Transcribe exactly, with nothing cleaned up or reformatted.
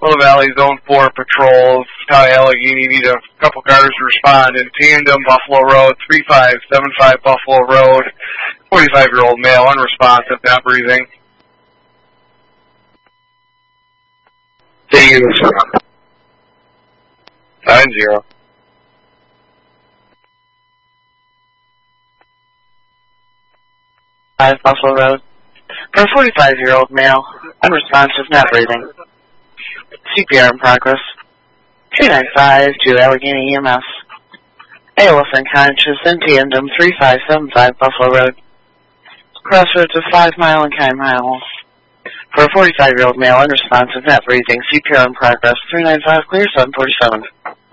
Little Valley Zone four patrols, County Allegheny, need a couple cars to respond. In tandem, Buffalo Road, three five seven five Buffalo Road, forty-five-year-old male, unresponsive, not breathing. City units. nine zero. five Buffalo Road. For a forty-five-year-old male, unresponsive, not breathing. C P R in progress. two nine five to Allegheny E M S. A L F unconscious in tandem three five seven five Buffalo Road. Crossroads of five Mile and Kind Mile. For a forty-five-year-old male, unresponsive, not breathing. C P R in progress. three nine five clear, seven forty-seven.